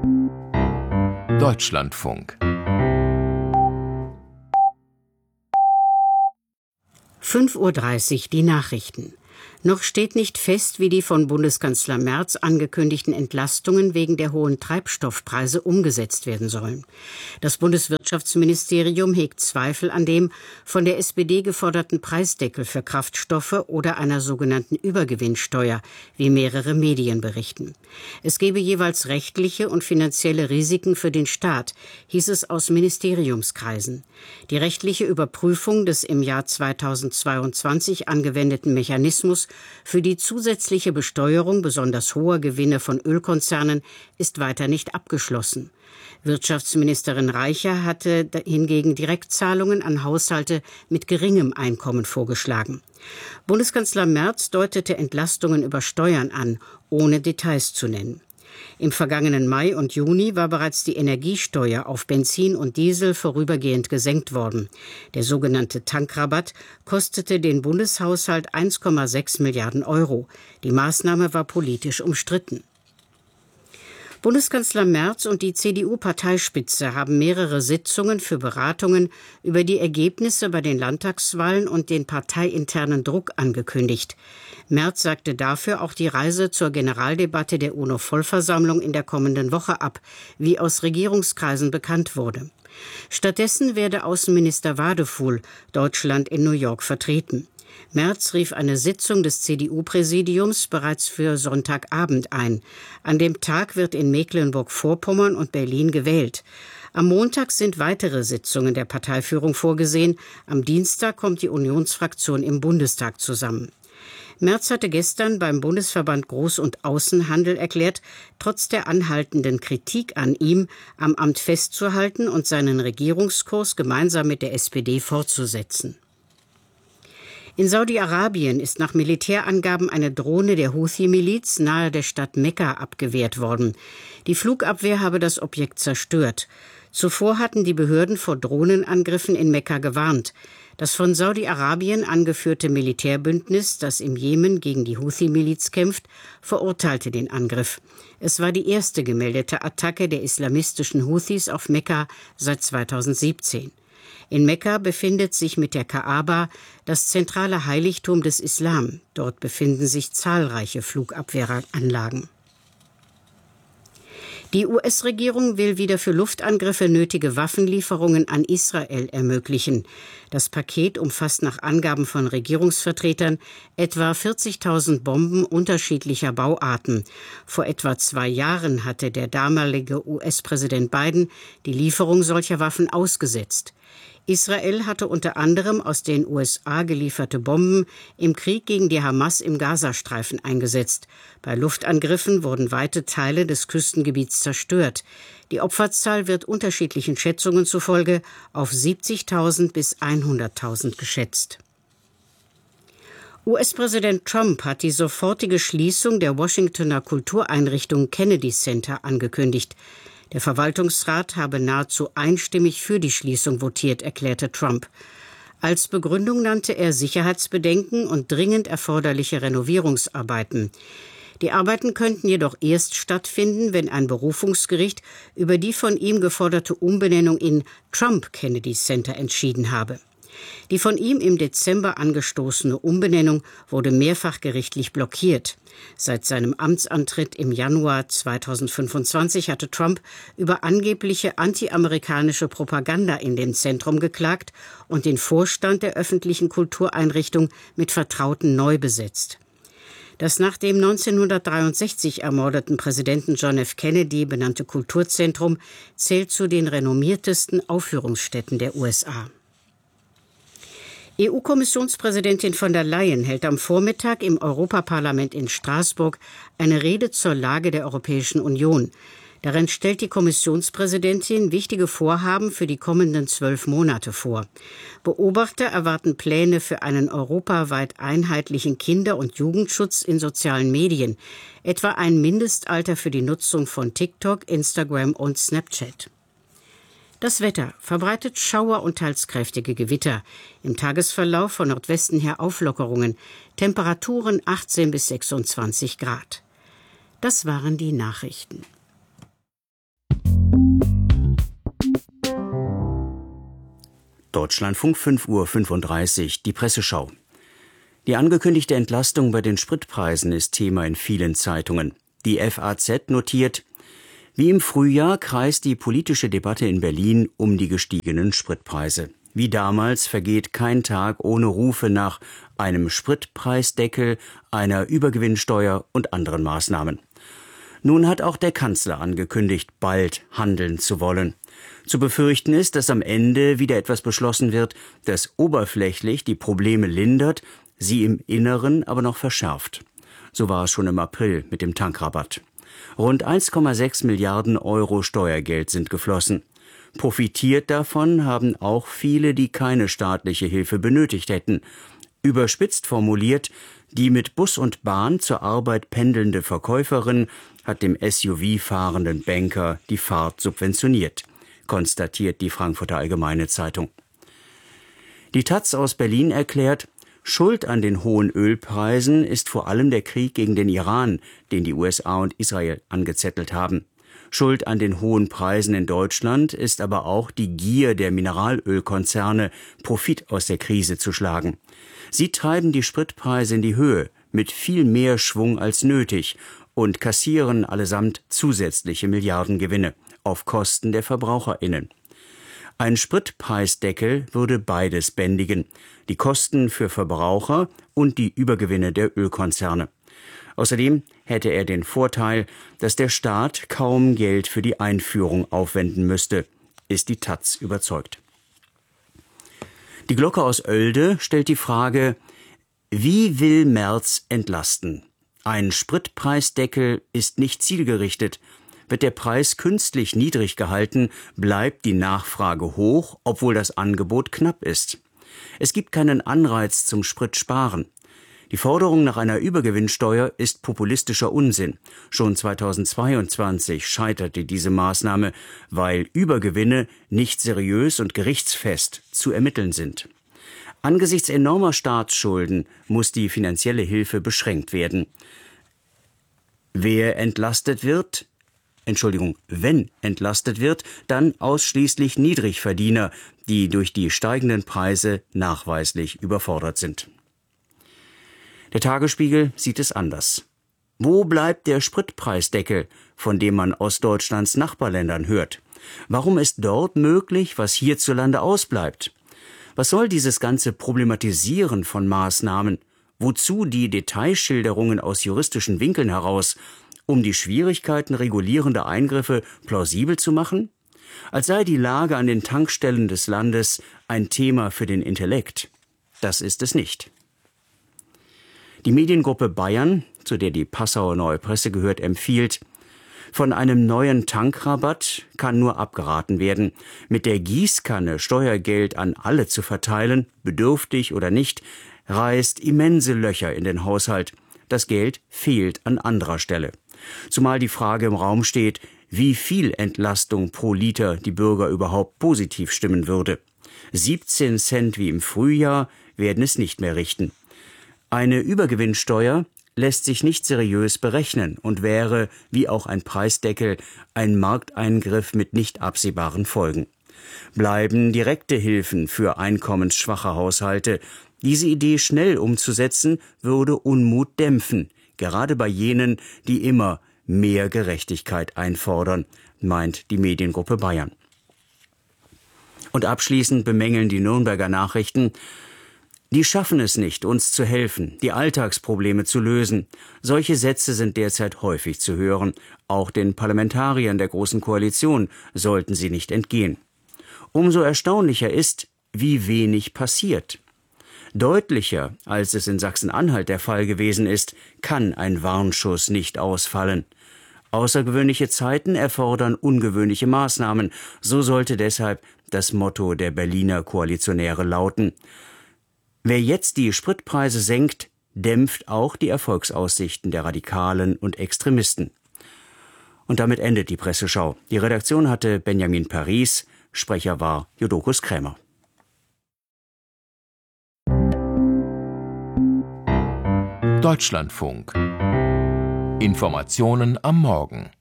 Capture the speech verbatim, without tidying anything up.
Deutschlandfunk. fünf Uhr dreißig, die Nachrichten. Noch steht nicht fest, wie die von Bundeskanzler Merz angekündigten Entlastungen wegen der hohen Treibstoffpreise umgesetzt werden sollen. Das Bundeswirtschaftsministerium hegt Zweifel an dem von der S P D geforderten Preisdeckel für Kraftstoffe oder einer sogenannten Übergewinnsteuer, wie mehrere Medien berichten. Es gebe jeweils rechtliche und finanzielle Risiken für den Staat, hieß es aus Ministeriumskreisen. Die rechtliche Überprüfung des im Jahr zweitausendzweiundzwanzig angewendeten Mechanismus für die zusätzliche Besteuerung besonders hoher Gewinne von Ölkonzernen ist weiter nicht abgeschlossen. Wirtschaftsministerin Reicher hatte hingegen Direktzahlungen an Haushalte mit geringem Einkommen vorgeschlagen. Bundeskanzler Merz deutete Entlastungen über Steuern an, ohne Details zu nennen. Im vergangenen Mai und Juni war bereits die Energiesteuer auf Benzin und Diesel vorübergehend gesenkt worden. Der sogenannte Tankrabatt kostete den Bundeshaushalt eins Komma sechs Milliarden Euro. Die Maßnahme war politisch umstritten. Bundeskanzler Merz und die C D U-Parteispitze haben mehrere Sitzungen für Beratungen über die Ergebnisse bei den Landtagswahlen und den parteiinternen Druck angekündigt. Merz sagte dafür auch die Reise zur Generaldebatte der UNO-Vollversammlung in der kommenden Woche ab, wie aus Regierungskreisen bekannt wurde. Stattdessen werde Außenminister Wadefuhl Deutschland in New York vertreten. Merz rief eine Sitzung des C D U-Präsidiums bereits für Sonntagabend ein. An dem Tag wird in Mecklenburg-Vorpommern und Berlin gewählt. Am Montag sind weitere Sitzungen der Parteiführung vorgesehen. Am Dienstag kommt die Unionsfraktion im Bundestag zusammen. Merz hatte gestern beim Bundesverband Groß- und Außenhandel erklärt, trotz der anhaltenden Kritik an ihm am Amt festzuhalten und seinen Regierungskurs gemeinsam mit der S P D fortzusetzen. In Saudi-Arabien ist nach Militärangaben eine Drohne der Houthi-Miliz nahe der Stadt Mekka abgewehrt worden. Die Flugabwehr habe das Objekt zerstört. Zuvor hatten die Behörden vor Drohnenangriffen in Mekka gewarnt. Das von Saudi-Arabien angeführte Militärbündnis, das im Jemen gegen die Houthi-Miliz kämpft, verurteilte den Angriff. Es war die erste gemeldete Attacke der islamistischen Houthis auf Mekka seit zweitausendsiebzehn. In Mekka befindet sich mit der Kaaba das zentrale Heiligtum des Islam. Dort befinden sich zahlreiche Flugabwehranlagen. Die U S-Regierung will wieder für Luftangriffe nötige Waffenlieferungen an Israel ermöglichen. Das Paket umfasst nach Angaben von Regierungsvertretern etwa vierzigtausend Bomben unterschiedlicher Bauarten. Vor etwa zwei Jahren hatte der damalige U S-Präsident Biden die Lieferung solcher Waffen ausgesetzt. Israel hatte unter anderem aus den U S A gelieferte Bomben im Krieg gegen die Hamas im Gazastreifen eingesetzt. Bei Luftangriffen wurden weite Teile des Küstengebiets zerstört. Die Opferzahl wird unterschiedlichen Schätzungen zufolge auf siebzigtausend bis hunderttausend geschätzt. U S-Präsident Trump hat die sofortige Schließung der Washingtoner Kultureinrichtung Kennedy Center angekündigt. Der Verwaltungsrat habe nahezu einstimmig für die Schließung votiert, erklärte Trump. Als Begründung nannte er Sicherheitsbedenken und dringend erforderliche Renovierungsarbeiten. Die Arbeiten könnten jedoch erst stattfinden, wenn ein Berufungsgericht über die von ihm geforderte Umbenennung in Trump Kennedy Center entschieden habe. Die von ihm im Dezember angestoßene Umbenennung wurde mehrfach gerichtlich blockiert. Seit seinem Amtsantritt im Januar zweitausendfünfundzwanzig hatte Trump über angebliche antiamerikanische Propaganda in dem Zentrum geklagt und den Vorstand der öffentlichen Kultureinrichtung mit Vertrauten neu besetzt. Das nach dem neunzehnhundertdreiundsechzig ermordeten Präsidenten John F. Kennedy benannte Kulturzentrum zählt zu den renommiertesten Aufführungsstätten der U S A. E U-Kommissionspräsidentin von der Leyen hält am Vormittag im Europaparlament in Straßburg eine Rede zur Lage der Europäischen Union. Darin stellt die Kommissionspräsidentin wichtige Vorhaben für die kommenden zwölf Monate vor. Beobachter erwarten Pläne für einen europaweit einheitlichen Kinder- und Jugendschutz in sozialen Medien, etwa ein Mindestalter für die Nutzung von TikTok, Instagram und Snapchat. Das Wetter verbreitet Schauer und teils kräftige Gewitter. Im Tagesverlauf von Nordwesten her Auflockerungen. Temperaturen achtzehn bis sechsundzwanzig Grad. Das waren die Nachrichten. Deutschlandfunk fünf Uhr fünfunddreißig, die Presseschau. Die angekündigte Entlastung bei den Spritpreisen ist Thema in vielen Zeitungen. Die F A Z notiert: Wie im Frühjahr kreist die politische Debatte in Berlin um die gestiegenen Spritpreise. Wie damals vergeht kein Tag ohne Rufe nach einem Spritpreisdeckel, einer Übergewinnsteuer und anderen Maßnahmen. Nun hat auch der Kanzler angekündigt, bald handeln zu wollen. Zu befürchten ist, dass am Ende wieder etwas beschlossen wird, das oberflächlich die Probleme lindert, sie im Inneren aber noch verschärft. So war es schon im April mit dem Tankrabatt. Rund eins Komma sechs Milliarden Euro Steuergeld sind geflossen. Profitiert davon haben auch viele, die keine staatliche Hilfe benötigt hätten. Überspitzt formuliert: Die mit Bus und Bahn zur Arbeit pendelnde Verkäuferin hat dem S U V fahrenden Banker die Fahrt subventioniert, konstatiert die Frankfurter Allgemeine Zeitung. Die Taz aus Berlin erklärt: Schuld an den hohen Ölpreisen ist vor allem der Krieg gegen den Iran, den die U S A und Israel angezettelt haben. Schuld an den hohen Preisen in Deutschland ist aber auch die Gier der Mineralölkonzerne, Profit aus der Krise zu schlagen. Sie treiben die Spritpreise in die Höhe mit viel mehr Schwung als nötig und kassieren allesamt zusätzliche Milliardengewinne auf Kosten der VerbraucherInnen. Ein Spritpreisdeckel würde beides bändigen: die Kosten für Verbraucher und die Übergewinne der Ölkonzerne. Außerdem hätte er den Vorteil, dass der Staat kaum Geld für die Einführung aufwenden müsste, ist die Taz überzeugt. Die Glocke aus Oelde stellt die Frage: Wie will Merz entlasten? Ein Spritpreisdeckel ist nicht zielgerichtet. Wird der Preis künstlich niedrig gehalten, bleibt die Nachfrage hoch, obwohl das Angebot knapp ist. Es gibt keinen Anreiz zum Spritsparen. Die Forderung nach einer Übergewinnsteuer ist populistischer Unsinn. Schon zweitausendzweiundzwanzig scheiterte diese Maßnahme, weil Übergewinne nicht seriös und gerichtsfest zu ermitteln sind. Angesichts enormer Staatsschulden muss die finanzielle Hilfe beschränkt werden. Wer entlastet wird, Entschuldigung, wenn entlastet wird, dann ausschließlich Niedrigverdiener, die durch die steigenden Preise nachweislich überfordert sind. Der Tagesspiegel sieht es anders. Wo bleibt der Spritpreisdeckel, von dem man aus Deutschlands Nachbarländern hört? Warum ist dort möglich, was hierzulande ausbleibt? Was soll dieses ganze Problematisieren von Maßnahmen? Wozu die Detailschilderungen aus juristischen Winkeln heraus? Um die Schwierigkeiten regulierender Eingriffe plausibel zu machen? Als sei die Lage an den Tankstellen des Landes ein Thema für den Intellekt. Das ist es nicht. Die Mediengruppe Bayern, zu der die Passauer Neue Presse gehört, empfiehlt: Von einem neuen Tankrabatt kann nur abgeraten werden. Mit der Gießkanne Steuergeld an alle zu verteilen, bedürftig oder nicht, reißt immense Löcher in den Haushalt. Das Geld fehlt an anderer Stelle. Zumal die Frage im Raum steht, wie viel Entlastung pro Liter die Bürger überhaupt positiv stimmen würde. siebzehn Cent wie im Frühjahr werden es nicht mehr richten. Eine Übergewinnsteuer lässt sich nicht seriös berechnen und wäre, wie auch ein Preisdeckel, ein Markteingriff mit nicht absehbaren Folgen. Bleiben direkte Hilfen für einkommensschwache Haushalte. Diese Idee schnell umzusetzen, würde Unmut dämpfen, gerade bei jenen, die immer mehr Gerechtigkeit einfordern, meint die Mediengruppe Bayern. Und abschließend bemängeln die Nürnberger Nachrichten: Die schaffen es nicht, uns zu helfen, die Alltagsprobleme zu lösen. Solche Sätze sind derzeit häufig zu hören. Auch den Parlamentariern der Großen Koalition sollten sie nicht entgehen. Umso erstaunlicher ist, wie wenig passiert. Deutlicher, als es in Sachsen-Anhalt der Fall gewesen ist, kann ein Warnschuss nicht ausfallen. Außergewöhnliche Zeiten erfordern ungewöhnliche Maßnahmen. So sollte deshalb das Motto der Berliner Koalitionäre lauten: Wer jetzt die Spritpreise senkt, dämpft auch die Erfolgsaussichten der Radikalen und Extremisten. Und damit endet die Presseschau. Die Redaktion hatte Benjamin Paris, Sprecher war Jodokus Krämer. Deutschlandfunk. Informationen am Morgen.